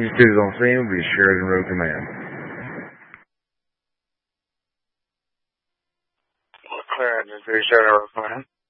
Dispatches on scene will be Sheridan Road Command. Clear, just be Sheridan Road Command.